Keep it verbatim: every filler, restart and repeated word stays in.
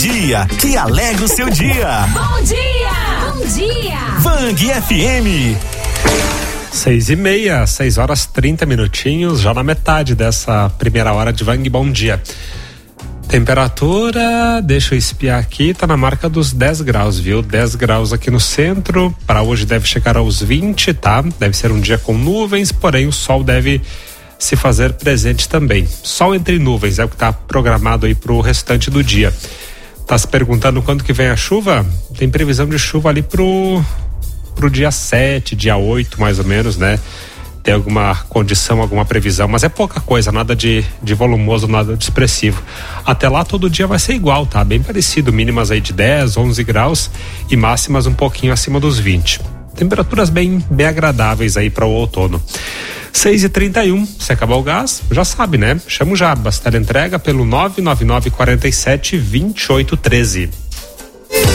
dia, que alegra o seu dia. Bom dia! Bom dia! Vang F M. Seis e meia, seis horas trinta minutinhos, já na metade dessa primeira hora de Vang Bom Dia. Temperatura, deixa eu espiar aqui, tá na marca dos dez graus, viu? dez graus aqui no centro, para hoje deve chegar aos vinte, tá? Deve ser um dia com nuvens, porém o sol deve se fazer presente também. Sol entre nuvens é o que tá programado aí pro restante do dia. Tá se perguntando quando que vem a chuva? Tem previsão de chuva ali pro, pro dia sete, dia oito mais ou menos, né? Tem alguma condição, alguma previsão, mas é pouca coisa, nada de, de volumoso, nada de expressivo. Até lá todo dia vai ser igual, tá? Bem parecido, mínimas aí de dez, onze graus e máximas um pouquinho acima dos vinte. Temperaturas bem, bem agradáveis aí para o outono. seis e trinta e um, se acabar o gás, já sabe, né? Chama o Jarbas, entrega pelo nove nove nove, quarenta e sete, vinte e oito, treze.